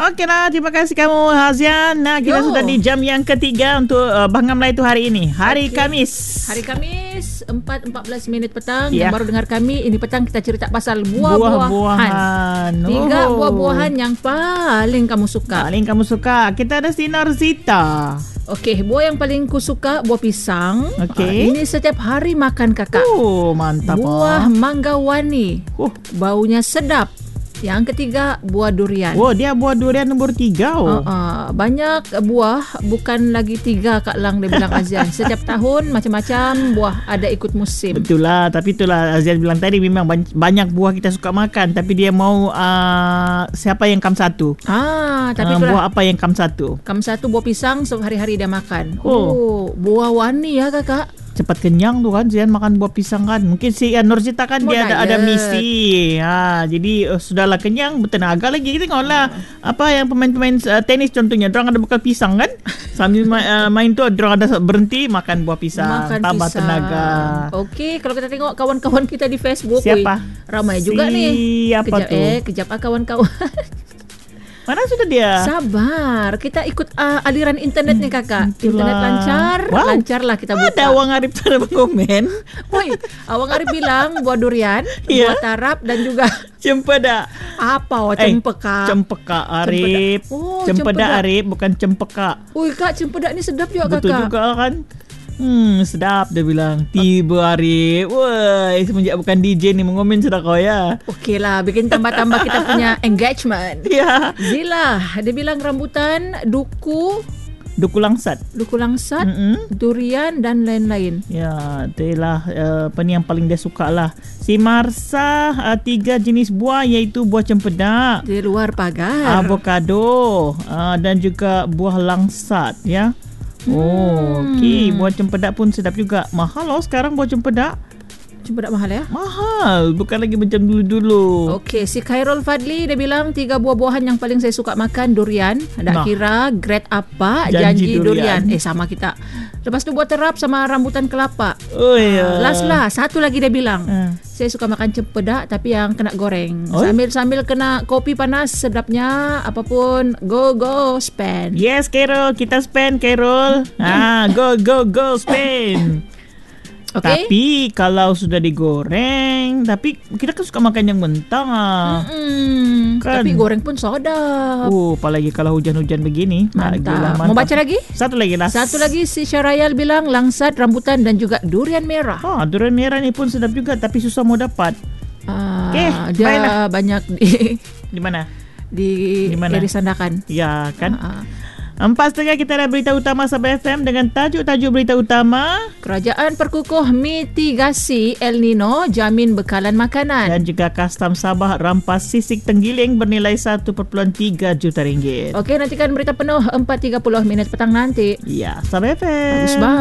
Okeylah, terima kasih kamu Hazian. Nah, kita sudah di jam yang ketiga untuk Bahangam Melayu hari ini. Hari Kamis. Hari Kamis 4.14 minit petang. Yang baru dengar kami, ini petang kita cerita pasal buah-buahan. 3 buah-buahan yang paling kamu suka. Kita ada Sinar Zita. Okey, buah yang paling ku suka buah pisang. Okey. Ini setiap hari makan kakak. Mantap. Buah manggawani. Baunya sedap. Yang ketiga, buah durian. Dia buah durian nombor 3. Banyak buah, bukan lagi 3 Kak Lang dia bilang Azian. Setiap tahun macam-macam buah ada ikut musim. Betul lah, tapi itulah Azian bilang tadi, memang banyak buah kita suka makan, tapi dia mau siapa yang kam satu. Tapi buah apa yang kam satu? Kam satu buah pisang sehari-hari dia makan. Buah wani ya kakak. Cepat kenyang tuh kan Zian makan buah pisang kan. Mungkin si Nurzita kan dia ada misi. Jadi sudahlah kenyang, bertenaga lagi. Kita tengoklah apa yang pemain-pemain tenis contohnya, dorang ada bekal pisang kan. Sambil main tu dorang ada berhenti makan buah pisang, tambah tenaga. Okey, kalau kita tengok kawan-kawan kita di Facebook, siapa? Ramai juga nih. Siapa tu? Kejap kawan-kawan. Mana sudah dia? Sabar, kita ikut aliran internet nih kakak. Internet lancar, lancarlah kita buka. Ada Awang Arif ada mengomen. Awang Arif bilang buah durian, buah tarap dan juga cempeda. Apa? Cempeka. Cempeka Arif. Cempeda Arif, bukan cempeka. Kak, cempeda ni sedap juga kakak. Betul juga kan? Sedap dia bilang. Tiba Arif. Semenjak bukan DJ ni mengomen sudah kau ya. Okeylah, bikin tambah-tambah kita punya engagement. Ya. Zila, dia bilang rambutan, duku langsat, durian dan lain-lain. Ya, itulah apa ni yang paling dia suka lah. Si Marsa 3 jenis buah, iaitu buah cempedak, di luar pagar, avokado, dan juga buah langsat ya. Okey, buah cempedak pun sedap juga. Mahal sekarang buah cempedak. Cempedak mahal ya? Mahal, bukan lagi macam dulu-dulu. Okey, si Khairul Fadli dia bilang 3 buah-buahan yang paling saya suka makan, durian. Tak kira grade apa, janji durian. Sama kita. Lepas tu buah terap sama rambutan kelapa. Last lah, satu lagi dia bilang. Saya suka makan cempedak tapi yang kena goreng. Sambil kena kopi panas, sedapnya. Apapun, go spend. Yes, Carol, kita spend Carol. Go spend. Okay. Tapi kalau sudah digoreng, tapi kita kan suka makan yang mentah kan? Tapi goreng pun sedap. Apalagi kalau hujan-hujan begini. Mantap. Mau baca lagi? Satu lagi si Syarayal bilang langsat, rambutan dan juga durian merah. Durian merah ni pun sedap juga, tapi susah mau dapat. Dia banyak di mana? Di Irisan Dakan. Ya kan? 4.30 kita ada berita utama Sabah FM dengan tajuk-tajuk berita utama. Kerajaan perkukuh mitigasi El Nino, jamin bekalan makanan. Dan juga Kastam Sabah rampas sisik tenggiling bernilai 1.3 juta ringgit. Okey, nantikan berita penuh 4.30 minit petang nanti. Ya, Sabah FM. Bagus banget.